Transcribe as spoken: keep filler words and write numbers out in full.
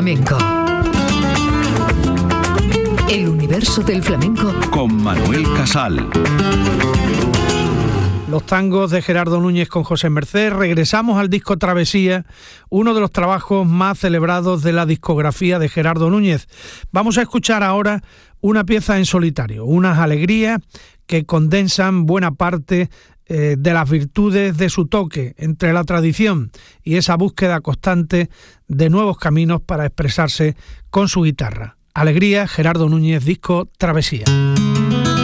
flamenco. El universo del flamenco con Manuel Casal. Los tangos de Gerardo Núñez con José Merced. Regresamos al disco Travesía, uno de los trabajos más celebrados de la discografía de Gerardo Núñez. Vamos a escuchar ahora una pieza en solitario, unas alegrías que condensan buena parte eh, de las virtudes de su toque entre la tradición y esa búsqueda constante de nuevos caminos para expresarse con su guitarra. Alegría, Gerardo Núñez, disco Travesía.